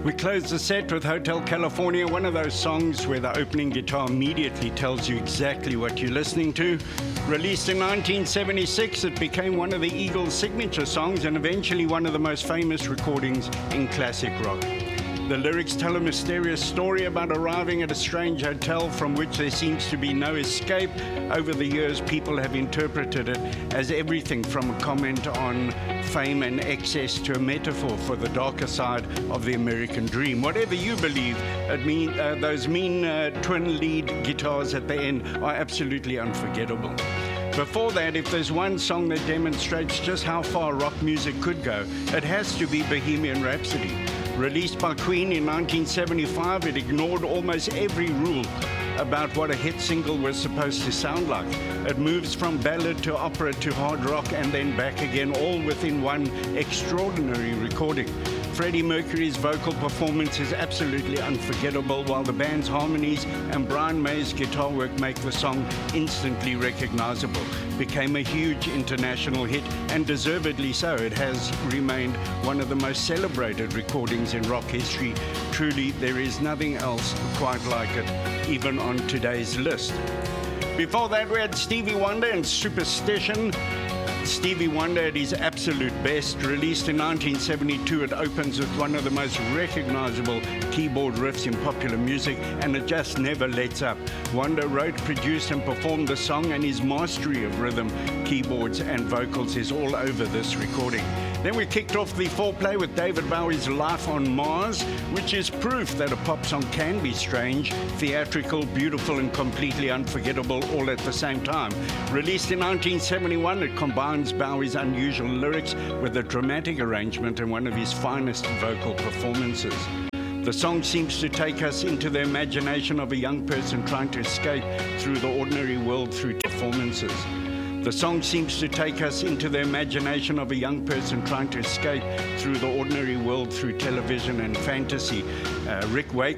We close the set with Hotel California, one of those songs where the opening guitar immediately tells you exactly what you're listening to. Released in 1976, it became one of the Eagles' signature songs and eventually one of the most famous recordings in classic rock. The lyrics tell a mysterious story about arriving at a strange hotel from which there seems to be no escape. Over the years, people have interpreted it as everything from a comment on fame and excess to a metaphor for the darker side of the American dream. Whatever you believe, those mean twin lead guitars at the end are absolutely unforgettable. Before that, if there's one song that demonstrates just how far rock music could go, it has to be Bohemian Rhapsody. Released by Queen in 1975, it ignored almost every rule about what a hit single was supposed to sound like. It moves from ballad to opera to hard rock and then back again, all within one extraordinary recording. Freddie Mercury's vocal performance is absolutely unforgettable, while the band's harmonies and Brian May's guitar work make the song instantly recognizable. Became a huge international hit, and deservedly so. It has remained one of the most celebrated recordings in rock history. Truly, there is nothing else quite like it, even on today's list. Before that, we had Stevie Wonder and Superstition. Stevie Wonder at his absolute best. Released in 1972, it opens with one of the most recognizable keyboard riffs in popular music, and it just never lets up. Wonder wrote, produced, and performed the song, and his mastery of rhythm, keyboards, and vocals is all over this recording. Then we kicked off the foreplay with David Bowie's Life on Mars, which is proof that a pop song can be strange, theatrical, beautiful, and completely unforgettable all at the same time. Released in 1971, it combines Bowie's unusual lyrics with a dramatic arrangement and one of his finest vocal performances. The song seems to take us into the imagination of a young person trying to escape through the ordinary world through performances. The song seems to take us into the imagination of a young person trying to escape through the ordinary world through television and fantasy. Rick Wakeman